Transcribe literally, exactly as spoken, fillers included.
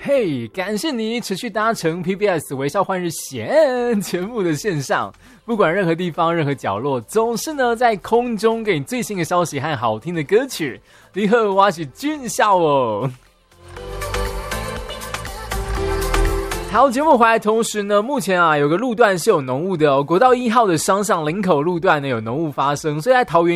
嘿、hey, 感谢你持续搭乘 P B S 微笑换日线节目的线上，不管任何地方任何角落，总是呢在空中给你最新的消息和好听的歌曲。你好，我是俊孝哦。好，节目回来同时呢，目前啊有个路段是有浓雾的哦，国道一号的双向林口路段呢有浓雾发生，所以在桃园